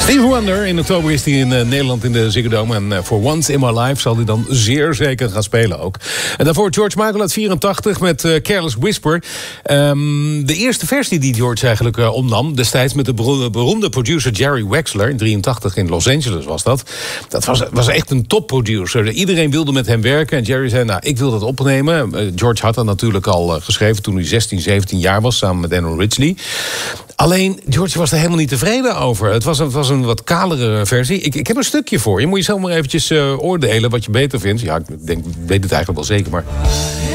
Stevie Wonder, in oktober is hij in Nederland in de Ziggo Dome. En For Once in My Life zal hij dan zeer zeker gaan spelen ook. En daarvoor George Michael uit 84 met Careless Whisper. De eerste versie die George eigenlijk opnam, destijds met de beroemde producer Jerry Wexler, in 83 in Los Angeles was dat. Dat was echt een topproducer. Iedereen wilde met hem werken en Jerry zei, nou, ik wil dat opnemen. George had dat natuurlijk al geschreven toen hij 16, 17 jaar was, samen met Anne Ridgely. Alleen, George was er helemaal niet tevreden over. Het was een wat kalere versie. Ik heb een stukje voor je. Moet je zelf maar eventjes oordelen wat je beter vindt. Ja, ik weet het eigenlijk wel zeker, maar...